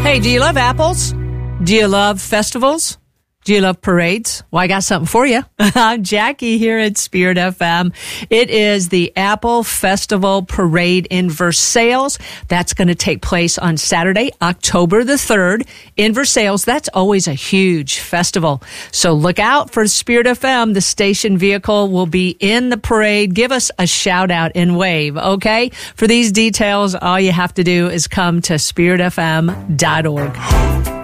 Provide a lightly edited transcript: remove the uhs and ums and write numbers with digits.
Hey, do you love apples? Do you love festivals? Do you love parades? Well, I got something for you. I'm Jackie here at Spirit FM. It is the Apple Festival Parade in Versailles. That's going to take place on Saturday, October the 3rd in Versailles. That's always a huge festival. So look out for Spirit FM. The station vehicle will be in the parade. Give us a shout out and wave, okay? For these details, all you have to do is come to spiritfm.org.